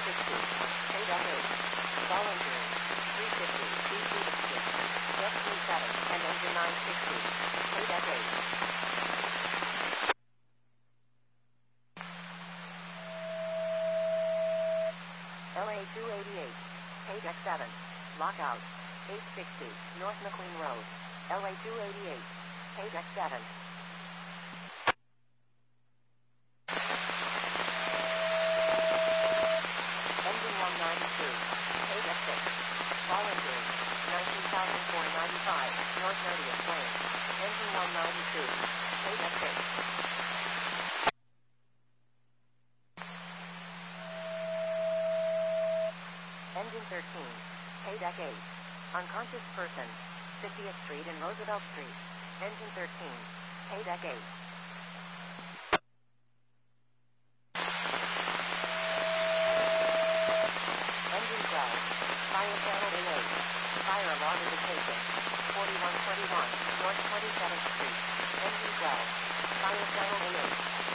60. Paydeck 8. Ball injury. 350. DC Street. Jet 37 and engine 960. Paydeck 8. LA 288. Paydeck 7. Lockout. 860. North McLean Road. LA 288. Paydeck 7. Engine 192. Paydeck 6. Ball injury. 19,495. North 30th Lane. Engine 192. Paydeck 6. Engine 13. Paydeck 8. Unconscious person. 50th Street and Roosevelt Street. Engine 13. Paydeck 8. Engine 12. Fire channel A8. Fire alarm indication. 4121 North 27th Street. Engine 12. Fire channel A8.